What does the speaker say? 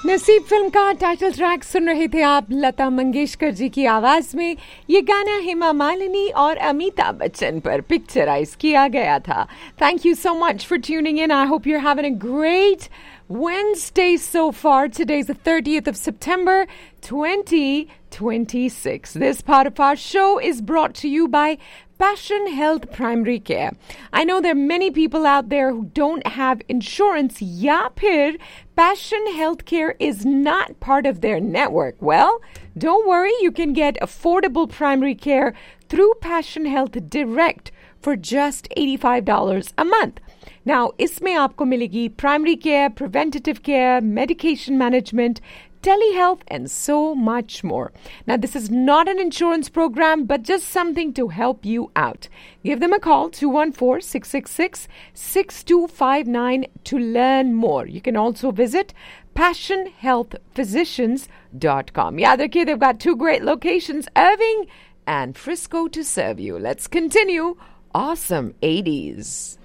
नसीब फिल्म का title track सुन रहे थे आप लता मंगेशकर जी की आवाज में। ये गाना हेमा मालिनी और अमिताभ बच्चन पर पिक्चराइज किया गया था। Thank you so much for tuning in. I hope you are having a great Wednesday so far. Today's the 30th of September 2026. This part of our show is brought to you by Passion Health Primary Care. I know there are many people out there who don't have insurance. Ya phir Passion Healthcare is not part of their network. Well, don't worry. You can get affordable primary care through Passion Health Direct for just $85 a month. Now, इसमें आपको मिलेगी primary care, preventative care, medication management, telehealth, and so much more. Now, this is not an insurance program, but just something to help you out. Give them a call, 214-666-6259 to learn more. You can also visit passionhealthphysicians.com. Yeah, they've got two great locations, Irving and Frisco, to serve you. Let's continue. Awesome 80s.